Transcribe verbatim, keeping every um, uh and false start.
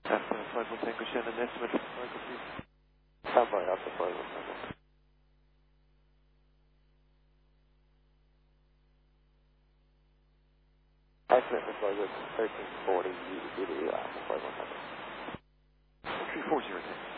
After five one Tango Shannon, estimate for Michael, please. Stand by after five one Tango. Estimate for flight with thirteen forty U, after five one Tango. three four zero, Tango.